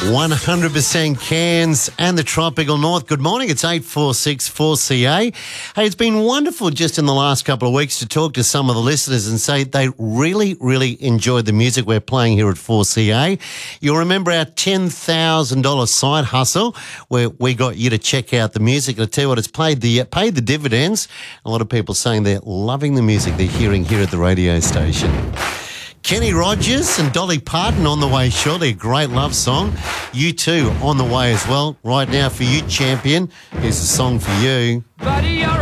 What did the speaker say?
100% Cairns and the Tropical North. Good morning. It's 846 4CA. Hey, it's been wonderful just in the last couple of weeks to talk to some of the listeners and say they really, really enjoyed the music we're playing here at 4CA. You'll remember our $10,000 side hustle where we got you to check out the music. I'll tell you what, it's paid the dividends. A lot of people saying they're loving the music they're hearing here at the radio station. Kenny Rogers and Dolly Parton on the way shortly. A great love song. U2 on the way as well. Right now for you, champion, here's a song for you. Buddy,